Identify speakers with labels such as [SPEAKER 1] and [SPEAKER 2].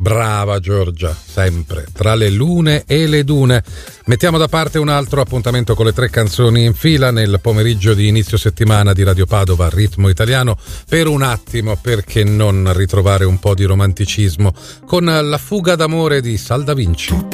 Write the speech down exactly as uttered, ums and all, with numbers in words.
[SPEAKER 1] Brava Giorgia, sempre tra le lune e le dune. Mettiamo da parte un altro appuntamento con le tre canzoni in fila nel pomeriggio di inizio settimana di Radio Padova Ritmo Italiano, per un attimo, perché non ritrovare un po' di romanticismo con La fuga d'amore di Sal da Vinci.